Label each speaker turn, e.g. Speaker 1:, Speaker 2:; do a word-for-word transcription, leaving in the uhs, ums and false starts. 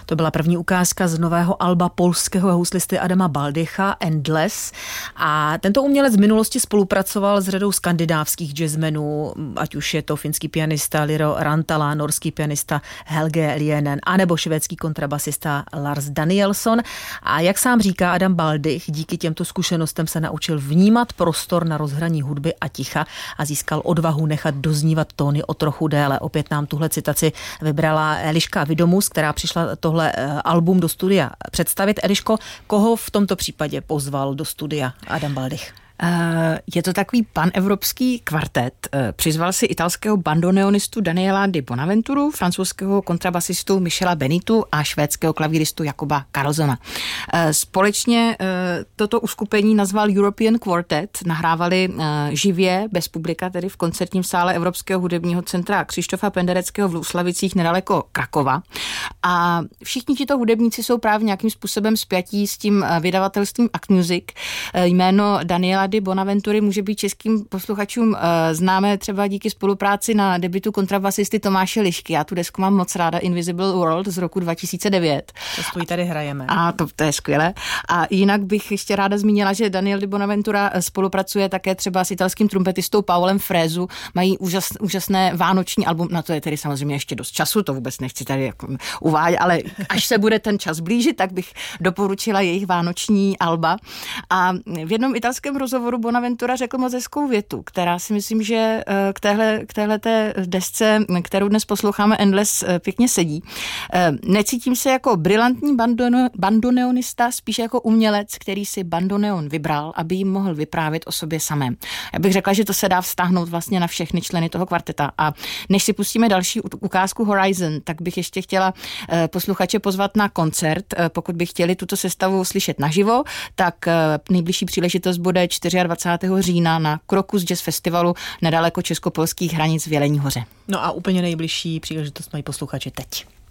Speaker 1: To byla první ukázka z nového alba polského houslisty Adama Baldycha Endless. A tento umělec v minulosti spolupracoval s řadou skandinávských jazzmenů, ať už je to finský pianista Liro Rantala, norský pianista Helge Lienen, anebo švédský kontrabasista Lars Danielsson. A jak sám říká Adam Baldych, díky těmto zkušenostem se naučil vnímat prostor na rozhraní hudby a ticha a získal odvahu nechat doznívat tóny o trochu déle. Opět nám tuhle citaci vybrala Eliška Vidomus, která přišla tohle album do studia představit. Eliško, koho v tomto případě pozval do studia Adam Baldych?
Speaker 2: Je to takový panevropský kvartet. Přizval si italského bandoneonistu Daniela Di Bonaventuru, francouzského kontrabasistu Michela Benitu a švédského klavíristu Jakoba Karlsona. Společně toto uskupení nazval European Quartet. Nahrávali živě, bez publika, tedy v koncertním sále Evropského hudebního centra Křištofa Pendereckého v Luslavicích nedaleko Krakova. A všichni tito hudebníci jsou právě nějakým způsobem spjatí s tím vydavatelstvím Act Music. Jméno Daniela Di Bonaventury může být českým posluchačům uh, známé třeba díky spolupráci na debutu kontrabasisty Tomáše Lišky. Já tu desku mám moc ráda, Invisible World z roku dva tisíce devět.
Speaker 1: To ji tady hrajeme.
Speaker 2: A to, to je skvělé. A jinak bych ještě ráda zmínila, že Daniel Di Bonaventura spolupracuje také třeba s italským trumpetistou Paolem Fresu. Mají úžas, úžasné vánoční album, na to je tedy samozřejmě ještě dost času, to vůbec nechci tady jako uvádět, ale až se bude ten čas blížit, tak bych doporučila jejich vánoční alba. A v jednom italském rozhovoru Bonaventura řekl moc hezkou větu, která si myslím, že k téhle, k téhleté desce, kterou dnes posloucháme, Endless, pěkně sedí. Necítím se jako brilantní bandone, bandoneonista, spíš jako umělec, který si bandoneon vybral, aby jim mohl vyprávět o sobě samém. Já bych řekla, že to se dá vztáhnout vlastně na všechny členy toho kvarteta. A než si pustíme další ukázku Horizon, tak bych ještě chtěla posluchače pozvat na koncert. Pokud by chtěli tuto sestavu slyšet naživo, tak nejbližší příležitost bude dvacátého čtvrtého října na Krokus Jazz Festivalu nedaleko česko-polských hranic v Jelení Hoře.
Speaker 1: No a úplně nejbližší příležitost mají posluchači teď.